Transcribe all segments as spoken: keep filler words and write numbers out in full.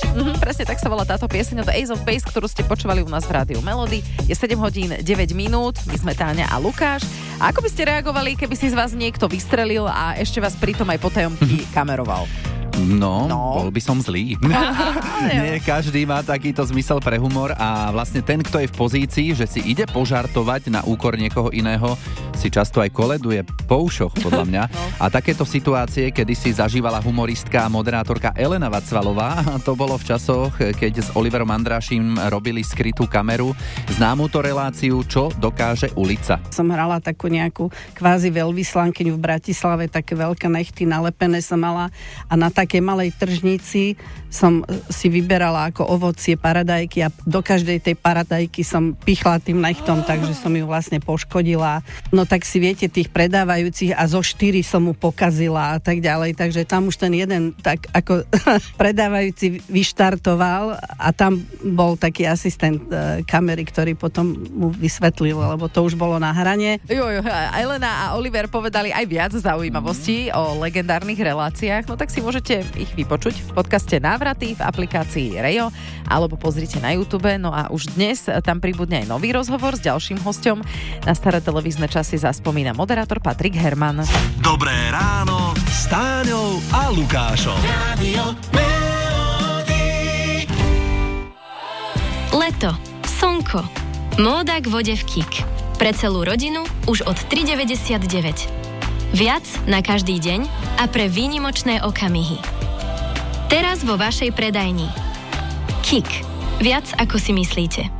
Mm-hmm, presne tak sa volá táto pieseň od Ace of Base, ktorú ste počúvali u nás v Rádiu Melody. Je sedem hodín deväť minút, my sme Táňa a Lukáš. A ako by ste reagovali, keby si z vás niekto vystrelil a ešte vás pritom aj potajomky kameroval? No, no, bol by som zlý. Nie každý má takýto zmysel pre humor a vlastne ten, kto je v pozícii, že si ide požartovať na úkor niekoho iného, si často aj koleduje po ušoch, podľa mňa. No. A takéto situácie, kedy si zažívala humoristka a moderátorka Elena Vacvalová, to bolo v časoch, keď s Oliverom Andrášim robili skrytú kameru, známú to reláciu Čo dokáže ulica. Som hrala takú nejakú kvázi veľvyslankyňu v Bratislave, také veľké nechty nalepené som mala a na takej malej tržnici som si vyberala ako ovocie paradajky a do každej tej paradajky som pichla tým nechtom, takže som ju vlastne poškodila. No tak si viete, tých predávajúcich a zo štyri som mu pokazila a tak ďalej, takže tam už ten jeden tak ako predávajúci vyštartoval a tam bol taký asistent e, kamery, ktorý potom mu vysvetlil, lebo to už bolo na hrane. Jo, jo, Elena a Oliver povedali aj viac zaujímavostí o legendárnych reláciách, no tak si môžete ich vypočuť v podcaste Návraty v aplikácii Rejo alebo pozrite na YouTube. No a už dnes tam pribudne aj nový rozhovor s ďalším hosťom. Na staré televízne časy zaspomína moderátor Patrik Herman. Dobré ráno s Táňou a Lukášom. Rádio Melody. Leto, slnko, móda k vode v Kik. Pre celú rodinu už od tri deväťdesiatdeväť. Viac na každý deň a pre výnimočné okamihy. Teraz vo vašej predajni. Kik. Viac ako si myslíte.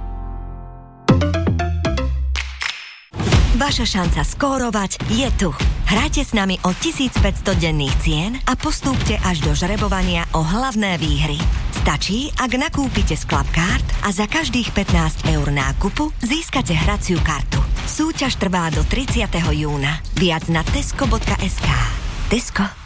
Vaša šanca skórovať je tu. Hrajte s nami o tisícpäťsto denných cien a postúpte až do žrebovania o hlavné výhry. Stačí, ak nakúpite z Clubcard a za každých pätnásť eur nákupu získate hraciu kartu. Súťaž trvá do tridsiateho júna. Viac na tesco bodka es ká. Tesco.